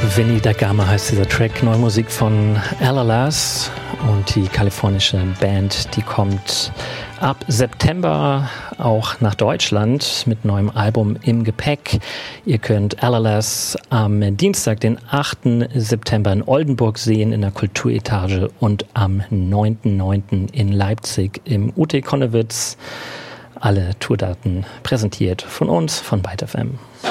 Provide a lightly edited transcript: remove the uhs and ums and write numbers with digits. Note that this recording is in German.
Vinny da Gama heißt dieser Track, neue Musik von Alalas und die kalifornische Band, die kommt ab September auch nach Deutschland mit neuem Album im Gepäck. Ihr könnt Alalas am Dienstag, den 8. September in Oldenburg sehen in der Kulturetage und am 9.9. in Leipzig im UT Konnewitz. Alle Tourdaten präsentiert von uns, von Byte FM.